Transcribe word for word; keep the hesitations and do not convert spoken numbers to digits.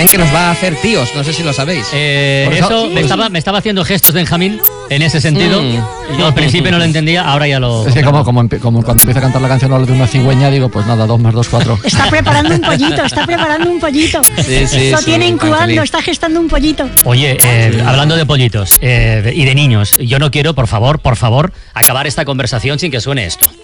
que nos va a hacer tíos, no sé si lo sabéis. Eh, eso, eso sí. me, estaba, me estaba haciendo gestos Benjamín en ese sentido. Mm. Yo al principio no lo entendía, ahora ya lo... Es que como, como, como cuando empieza a cantar la canción habla de una cigüeña, digo, pues nada, dos más dos, cuatro. Está preparando un pollito, está preparando un pollito. Sí, sí, lo sí, tiene incubando, feliz. está gestando un pollito. Oye, eh, hablando de pollitos eh, y de niños, yo no quiero, por favor, por favor, acabar esta conversación sin que suene esto.